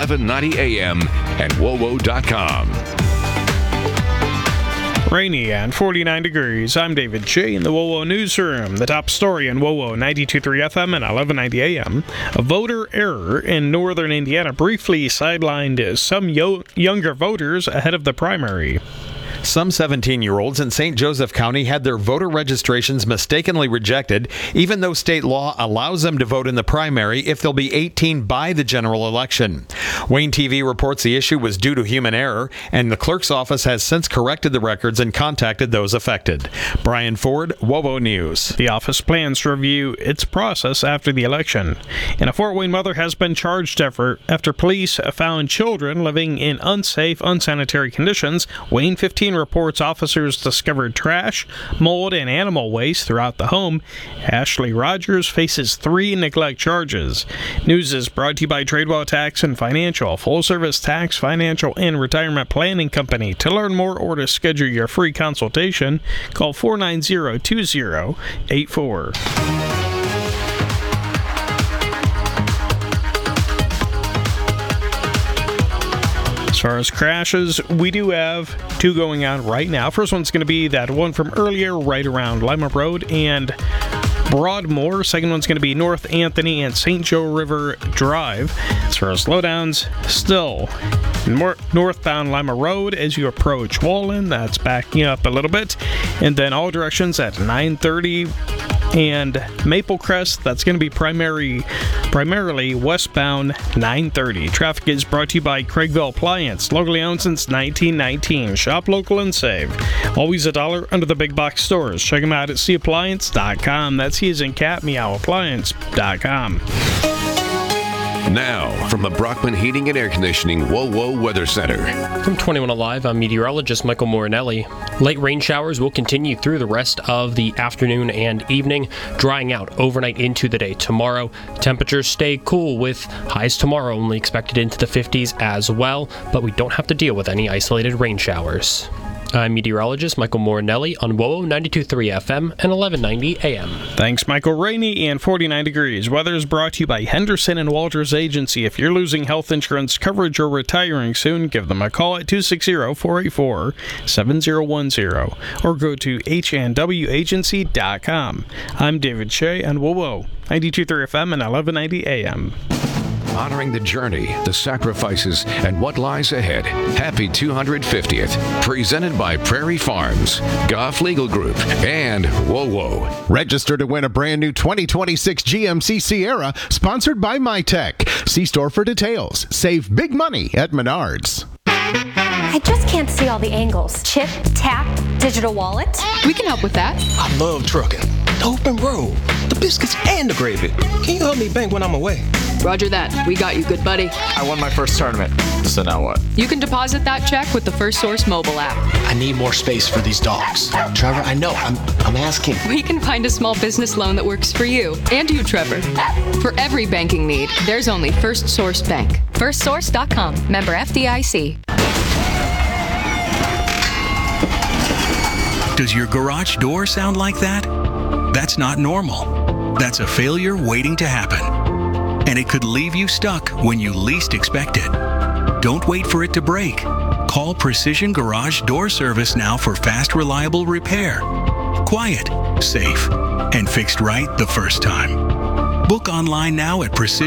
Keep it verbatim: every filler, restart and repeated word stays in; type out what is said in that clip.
eleven ninety A M and W O W O dot com. Rainy and forty-nine degrees. I'm David Shea in the W O W O Newsroom. The top story in W O W O ninety-two point three F M and eleven ninety A M. A voter error in northern Indiana briefly sidelined some yo- younger voters ahead of the primary. Some seventeen-year-olds in Saint Joseph County had their voter registrations mistakenly rejected, even though state law allows them to vote in the primary if they'll be eighteen by the general election. Wayne T V reports the issue was due to human error, and the clerk's office has since corrected the records and contacted those affected. Brian Ford, W O W O News. The office plans to review its process after the election. And a Fort Wayne mother has been charged after, after police found children living in unsafe, unsanitary conditions. Wayne fifteen reports officers discovered trash, mold, and animal waste throughout the home. Ashley Rogers faces three neglect charges. News is brought to you by Tradewell Tax and Financial, full-service tax, financial, and retirement planning company. To learn more or to schedule your free consultation, call four nine zero, two zero eight four. As far as crashes, we do have two going on right now. First one's going to be that one from earlier, right around Lima Road and Broadmoor. Second one's going to be North Anthony and Saint Joe River Drive. As far as slowdowns, still more northbound Lima Road as you approach Wallen. That's backing up a little bit. And then all directions at nine thirty. And Maple Crest, that's going to be primary, primarily westbound nine thirty. Traffic is brought to you by Craigville Appliance, locally owned since nineteen nineteen. Shop local and save. Always a dollar under the big box stores. Check them out at c appliance dot com. That's he is in cat, meow appliance dot com. Now, from the Brockman Heating and Air Conditioning W O W O Weather Center. From twenty-one Alive, I'm meteorologist Michael Morinelli. Late rain showers will continue through the rest of the afternoon and evening, drying out overnight into the day tomorrow. Temperatures stay cool with highs tomorrow only expected into the fifties as well, but we don't have to deal with any isolated rain showers. I'm meteorologist Michael Morinelli on W O W O ninety-two point three F M and eleven ninety A M. Thanks, Michael. Rainy and forty-nine degrees. Weather is brought to you by Henderson and Walters Agency. If you're losing health insurance coverage or retiring soon, give them a call at two six zero, four eight four, seven zero one zero or go to h n w agency dot com. I'm David Shea on W O W O ninety-two point three F M and eleven ninety A M. Honoring the journey, the sacrifices, and what lies ahead. Happy two hundred fiftieth. Presented by Prairie Farms, Goff Legal Group, and W O W O. Register to win a brand new twenty twenty-six G M C Sierra, sponsored by MyTech. See store for details. Save big money at Menards. I just can't see all the angles. Chip, tap, digital wallet. We can help with that. I love trucking. The open road, the biscuits, and the gravy. Can you help me bank when I'm away? Roger that. We got you, good buddy. I won my first tournament. So now what? You can deposit that check with the First Source mobile app. I need more space for these dogs. Trevor, I know. I'm, I'm asking. We can find a small business loan that works for you and you, Trevor. For every banking need, there's only First Source Bank. first source dot com. Member F D I C. Does your garage door sound like that? That's not normal. That's a failure waiting to happen. And it could leave you stuck when you least expect it. Don't wait for it to break. Call Precision Garage Door Service now for fast, reliable repair. Quiet, safe, and fixed right the first time. Book online now at Precision